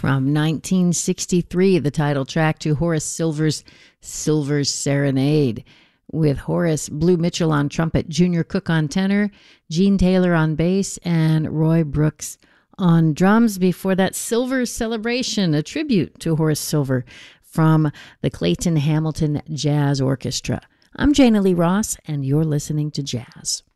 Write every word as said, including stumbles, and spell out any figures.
from nineteen sixty-three, the title track to Horace Silver's Silver's Serenade, with Horace Blue Mitchell on trumpet, Junior Cook on tenor, Gene Taylor on bass, and Roy Brooks on drums. Before that, Silver's Celebration, a tribute to Horace Silver from the Clayton Hamilton Jazz Orchestra. I'm Jana Lee Ross, and you're listening to Jazz.